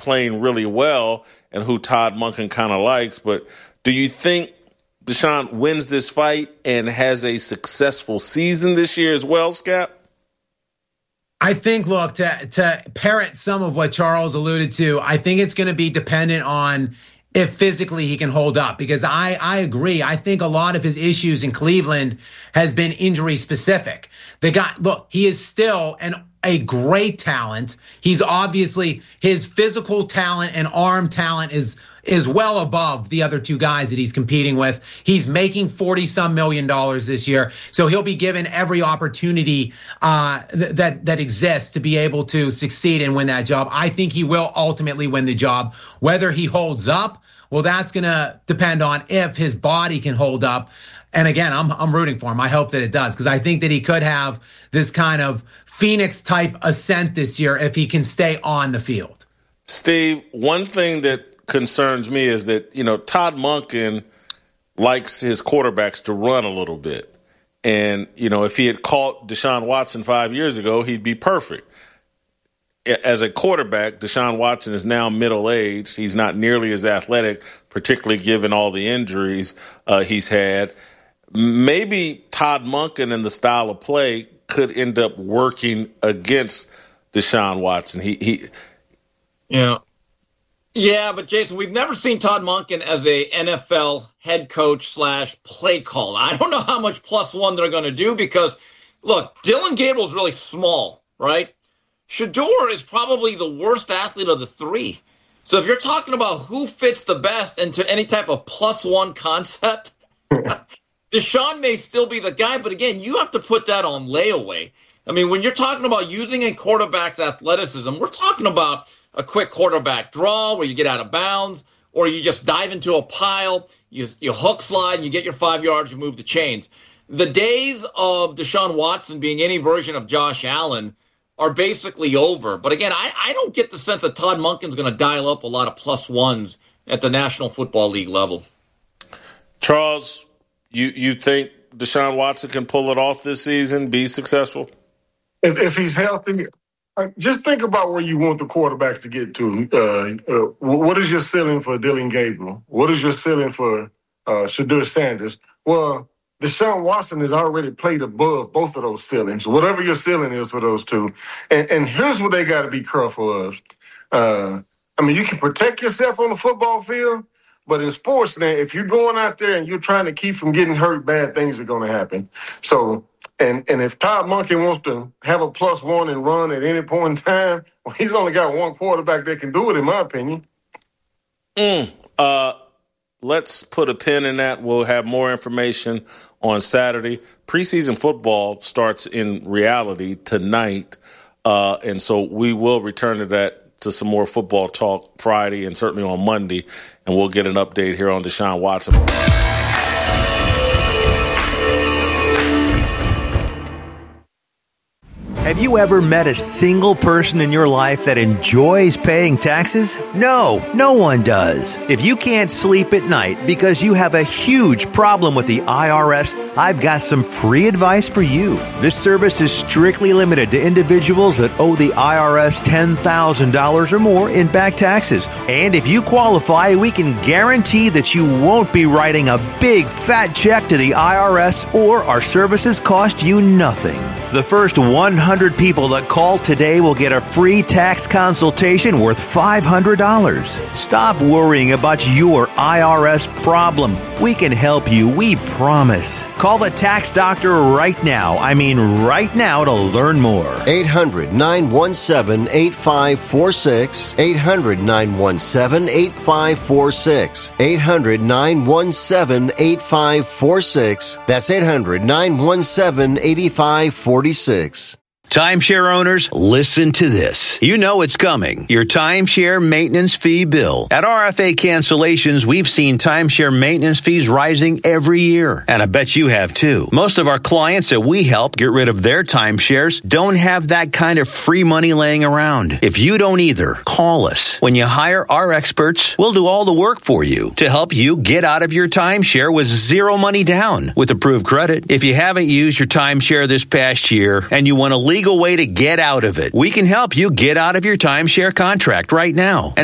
playing really well and who Todd Monken kind of likes. But do you think Deshaun wins this fight and has a successful season this year as well, Scap? I think, look, to parrot some of what Charles alluded to, I think it's going to be dependent on if physically he can hold up, because I agree. I think a lot of his issues in Cleveland has been injury specific. The guy, look, he is still a great talent. He's obviously, his physical talent and arm talent is well above the other two guys that he's competing with. He's making $40-some million this year, so he'll be given every opportunity that exists to be able to succeed and win that job. I think he will ultimately win the job. Whether he holds up, well, that's going to depend on if his body can hold up. And again, I'm rooting for him. I hope that it does, because I think that he could have this kind of Phoenix-type ascent this year if he can stay on the field. Steve, one thing that concerns me is that, Todd Monken likes his quarterbacks to run a little bit. And, if he had caught Deshaun Watson 5 years ago, he'd be perfect. As a quarterback, Deshaun Watson is now middle-aged. He's not nearly as athletic, particularly given all the injuries he's had. Maybe Todd Monken and the style of play could end up working against Deshaun Watson. Yeah, but Jason, we've never seen Todd Monken as a NFL head coach / play caller. I don't know how much +1 they're going to do because, look, Dylan Gabriel's really small, right? Shedeur is probably the worst athlete of the three. So if you're talking about who fits the best into any type of +1 concept, Deshaun may still be the guy, but again, you have to put that on layaway. I mean, when you're talking about using a quarterback's athleticism, we're talking about a quick quarterback draw where you get out of bounds, or you just dive into a pile, you hook slide, and you get your 5 yards, you move the chains. The days of Deshaun Watson being any version of Josh Allen are basically over. But again, I don't get the sense that Todd Monken's going to dial up a lot of +1s at the National Football League level. Charles, you think Deshaun Watson can pull it off this season, be successful? If he's healthy, just think about where you want the quarterbacks to get to. What is your ceiling for Dylan Gabriel? What is your ceiling for Shedeur Sanders? Well, Deshaun Watson has already played above both of those ceilings, whatever your ceiling is for those two. And here's what they got to be careful of. You can protect yourself on the football field, but in sports, now, if you're going out there and you're trying to keep from getting hurt, bad things are going to happen. So, and if Todd Monken wants to have a +1 and run at any point in time, well, he's only got one quarterback that can do it, in my opinion. Let's put a pin in that. We'll have more information on Saturday. Preseason football starts in reality tonight, and so we will return to some more football talk Friday and certainly on Monday, and we'll get an update here on Deshaun Watson. Have you ever met a single person in your life that enjoys paying taxes? No, no one does. If you can't sleep at night because you have a huge problem with the IRS, I've got some free advice for you. This service is strictly limited to individuals that owe the IRS $10,000 or more in back taxes. And if you qualify, we can guarantee that you won't be writing a big fat check to the IRS, or our services cost you nothing. The first 100 people that call today will get a free tax consultation worth $500. Stop worrying about your IRS problem. We can help you, we promise. Call the tax doctor right now. I mean right now to learn more. 800-917-8546. 800-917-8546. 800-917-8546. That's 800-917-8546. Timeshare owners, listen to this. You know it's coming. Your timeshare maintenance fee bill. At RFA Cancellations, we've seen timeshare maintenance fees rising every year. And I bet you have too. Most of our clients that we help get rid of their timeshares don't have that kind of free money laying around. If you don't either, call us. When you hire our experts, we'll do all the work for you to help you get out of your timeshare with zero money down with approved credit. If you haven't used your timeshare this past year and you want a legal way to get out of it, we can help you get out of your timeshare contract right now.